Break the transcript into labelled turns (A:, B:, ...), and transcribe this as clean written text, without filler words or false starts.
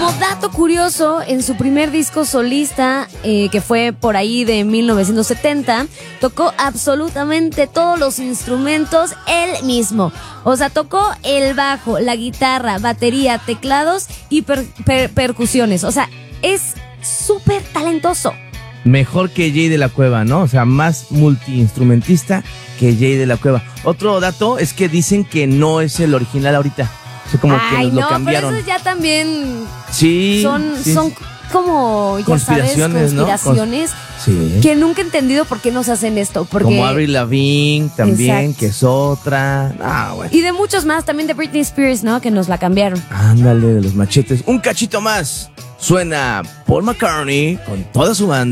A: Como dato curioso, en su primer disco solista, que fue por ahí de 1970, tocó absolutamente todos los instrumentos él mismo. O sea, tocó el bajo, la guitarra, batería, teclados y percusiones. O sea, es súper talentoso.
B: Mejor que Jay de la Cueva, ¿no? O sea, más multiinstrumentista que Jay de la Cueva. Otro dato es que dicen que no es el original ahorita. O sea, como que nos lo cambiaron.
A: Pero eso ya también
B: sí,
A: son como, ya
B: conspiraciones,
A: sabes, conspiraciones,
B: ¿no? Sí.
A: Que nunca he entendido por qué nos hacen esto. Porque...
B: Como Avril Lavigne también,
A: exacto,
B: que es otra. Bueno.
A: Y de muchos más, también de Britney Spears, ¿no? Que nos la cambiaron.
B: Ándale, de los machetes. Un cachito más. Suena Paul McCartney con toda su banda.